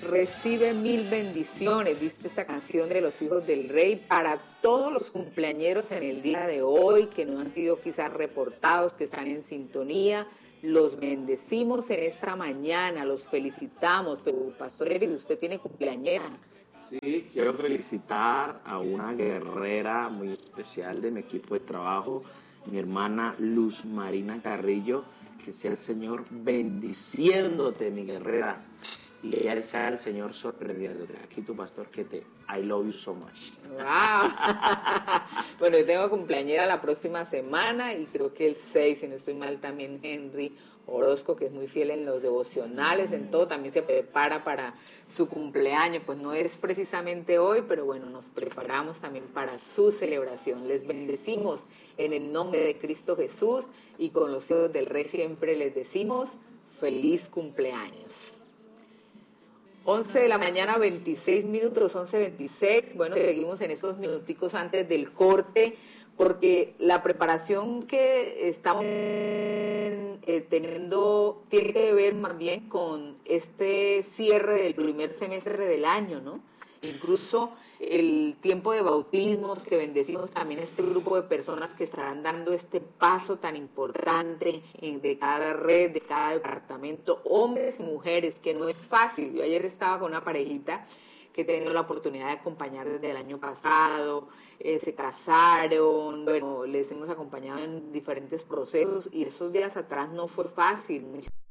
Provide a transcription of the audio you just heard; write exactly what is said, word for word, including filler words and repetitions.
recibe mil bendiciones. Viste esta canción de los hijos del rey para todos los cumpleañeros en el día de hoy, que no han sido quizás reportados, que están en sintonía. Los bendecimos en esta mañana, los felicitamos. Pero, Pastor Eric, usted tiene cumpleañera. Sí, quiero felicitar a una guerrera muy especial de mi equipo de trabajo, mi hermana Luz Marina Carrillo. Que sea el Señor bendiciéndote, mi guerrera, y que sea el Señor sorprendiéndote. Aquí tu pastor que te I love you so much. Wow. Bueno, yo tengo cumpleañera la próxima semana y creo que el seis, si no estoy mal, también Henry Orozco, que es muy fiel en los devocionales, en todo, también se prepara para su cumpleaños. Pues no es precisamente hoy, pero bueno, nos preparamos también para su celebración. Les bendecimos en el nombre de Cristo Jesús y con los hijos del Rey siempre les decimos feliz cumpleaños. once de la mañana, veintiséis minutos, once veintiséis. Bueno, seguimos en esos minuticos antes del corte, porque la preparación que estamos eh, teniendo tiene que ver más bien con este cierre del primer semestre del año, ¿no? Incluso el tiempo de bautismos, que bendecimos también a este grupo de personas que estarán dando este paso tan importante en, de cada red, de cada departamento, hombres y mujeres, que no es fácil. Yo ayer estaba con una parejita que he tenido la oportunidad de acompañar desde el año pasado, eh, se casaron, bueno, les hemos acompañado en diferentes procesos y esos días atrás no fue fácil. Muchas